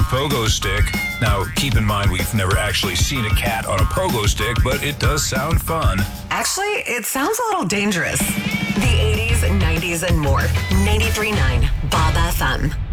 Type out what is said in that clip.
pogo stick. Now, keep in mind, we've never actually seen a cat on a pogo stick, but it does sound fun. Actually, it sounds a little dangerous. The 80s, 90s, and more. 93.9 Bob FM.